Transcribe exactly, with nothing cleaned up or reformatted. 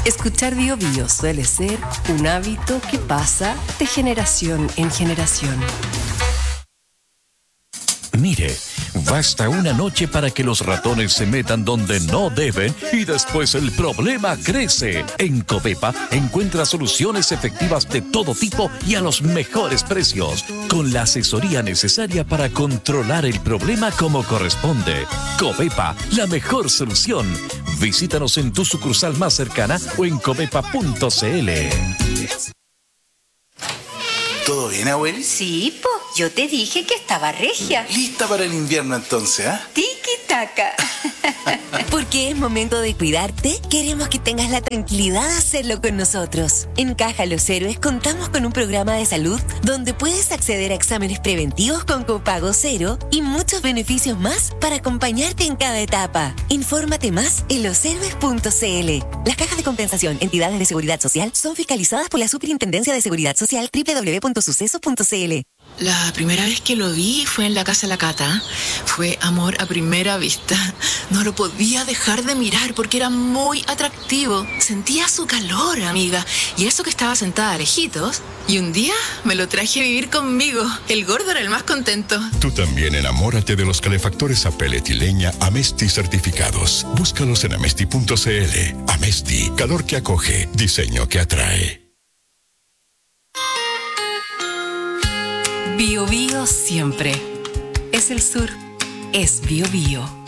Escuchar Bio Bio suele ser un hábito que pasa de generación en generación. Mire, basta una noche para que los ratones se metan donde no deben y después el problema crece. En Covepa encuentra soluciones efectivas de todo tipo y a los mejores precios, con la asesoría necesaria para controlar el problema como corresponde. Covepa, la mejor solución. Visítanos en tu sucursal más cercana o en covepa punto cl. ¿Todo bien, abueli? Sí, po. Yo te dije que estaba regia. ¿Lista para el invierno entonces, ah? ¿eh? Tiki-taka. Porque es momento de cuidarte, queremos que tengas la tranquilidad de hacerlo con nosotros. En Caja Los Héroes contamos con un programa de salud donde puedes acceder a exámenes preventivos con copago cero y muchos beneficios más para acompañarte en cada etapa. Infórmate más en los héroes punto cl. Las cajas de compensación, entidades de seguridad social, son fiscalizadas por la Superintendencia de Seguridad Social doble u doble u doble u punto suceso punto cl. La primera vez que lo vi fue en la casa de la Cata. Fue amor a primera vista. No lo podía dejar de mirar porque era muy atractivo. Sentía su calor, amiga. Y eso que estaba sentada a lejitos. Y un día me lo traje a vivir conmigo. El gordo era el más contento. Tú también enamórate de los calefactores a pellet y leña Amesti certificados. Búscalos en amesti punto cl. Amesti, calor que acoge, diseño que atrae. Bio Bio siempre. Es el sur. Es Bio Bio.